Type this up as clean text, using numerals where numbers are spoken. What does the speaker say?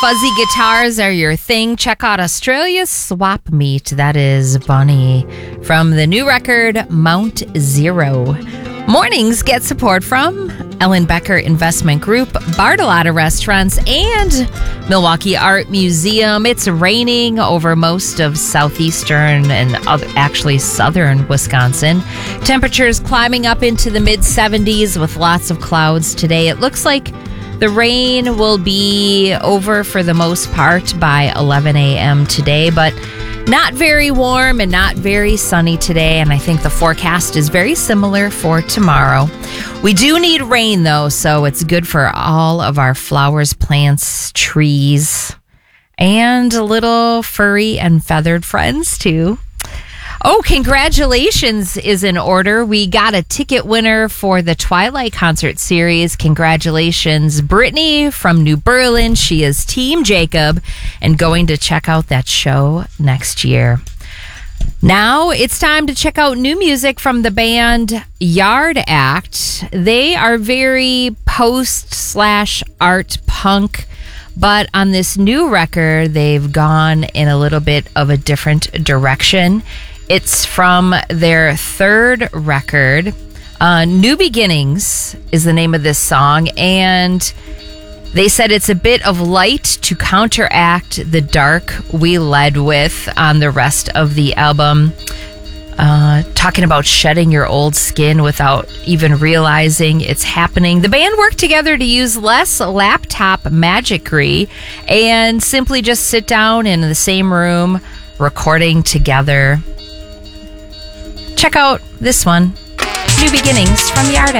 fuzzy guitars are your thing, check out Australia's Swap Meet. That is Bunny from the new record, Mount Zero. Mornings get support from Ellen Becker Investment Group, Bartolotta Restaurants, and Milwaukee Art Museum. It's raining over most of southeastern and actually southern Wisconsin. Temperatures climbing up into the mid-70s with lots of clouds today. It looks like the rain will be over for the most part by 11 a.m. today, but not very warm and not very sunny today, and I think the forecast is very similar for tomorrow. We do need rain, though, so it's good for all of our flowers, plants, trees, and little furry and feathered friends, too. Oh, congratulations is in order. We got a ticket winner for the Twilight concert series. Congratulations, Brittany from New Berlin. She is Team Jacob and going to check out that show next year. Now it's time to check out new music from the band Yard Act. They are very post/art punk, but on this new record, they've gone in a little bit of a different direction. It's from their third record. New Beginnings is the name of this song, and they said it's a bit of light to counteract the dark we led with on the rest of the album. Talking about shedding your old skin without even realizing it's happening. The band worked together to use less laptop magicry and simply just sit down in the same room recording together. Check out this one, New Beginnings from Yard Act.